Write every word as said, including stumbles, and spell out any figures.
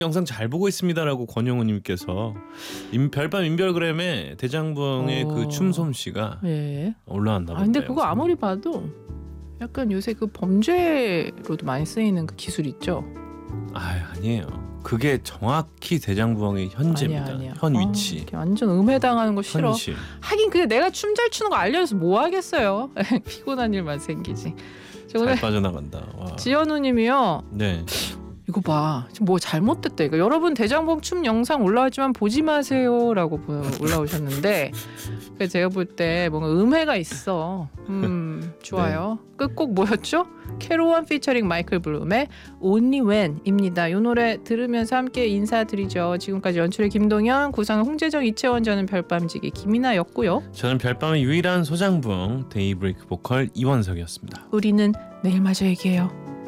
영상 잘 보고 있습니다라고 권영우님께서 별밤 인별그램에 대장부엉의 어... 그 춤 솜씨가 예. 올라왔나 본데. 아, 근데 그거 아무리 봐도 약간 요새 그 범죄로도 많이 쓰이는 그 기술 있죠. 아 아니에요. 그게 정확히 대장부엉의 현재입니다. 아니야, 아니야. 현 위치. 아, 완전 음해당하는 거 싫어. 현실. 하긴 근데 내가 춤 잘 추는 거 알려줘서 뭐 하겠어요. 피곤한 일만 생기지. 잘 빠져나간다. 와. 지연우님이요. 네. 이거 봐. 지금 뭐 잘못됐다 이거. 여러분 대장부엉 춤 영상 올라왔지만 보지 마세요라고 올라오셨는데 그래서 제가 볼 때 뭔가 음해가 있어. 음 좋아요. 네. 끝곡 뭐였죠? 캐로원 피처링 마이클 블룸의 Only When입니다. 이 노래 들으면서 함께 인사드리죠. 지금까지 연출의 김동현, 구상의 홍재정, 이채원, 저는 별밤지기 김이나였고요. 저는 별밤의 유일한 소장부엉 데이브레이크 보컬 이원석이었습니다. 우리는 내일 마저 얘기해요.